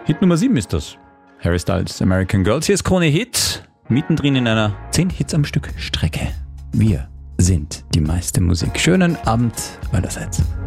Hit Nummer 7 ist das. Harry Styles, American Girls. Hier ist Krone Hit, mittendrin in einer 10 Hits am Stück Strecke. Wir sind die meiste Musik. Schönen Abend allerseits.